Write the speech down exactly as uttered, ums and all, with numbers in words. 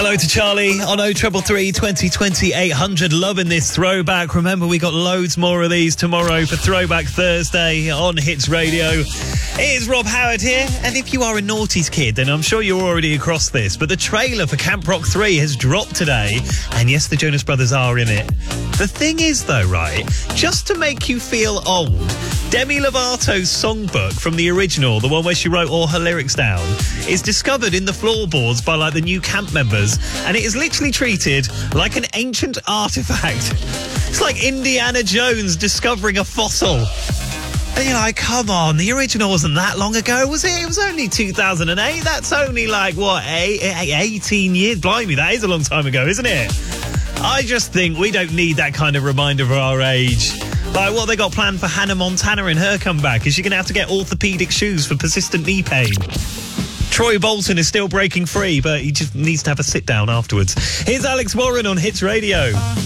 Hello to Charlie on oh three three, twenty twenty, eight hundred. Loving this throwback. Remember, we got loads more of these tomorrow for Throwback Thursday on Hits Radio. It is Rob Howard here, and if you are a naughties kid, then I'm sure you're already across this, but the trailer for Camp Rock three has dropped today, and yes, the Jonas Brothers are in it. The thing is, though, right, just to make you feel old, Demi Lovato's songbook from the original, the one where she wrote all her lyrics down, is discovered in the floorboards by, like, the new camp members, and it is literally treated like an ancient artifact. It's like Indiana Jones discovering a fossil. And you're like, come on, the original wasn't that long ago, was it? It was only two thousand eight. That's only, like, what, eighteen years? Blimey, that is a long time ago, isn't it? I just think we don't need that kind of reminder of our age. Like, what they got planned for Hannah Montana in her comeback? Is she going to have to get orthopedic shoes for persistent knee pain? Troy Bolton is still breaking free, but he just needs to have a sit down afterwards. Here's Alex Warren on Hits Radio.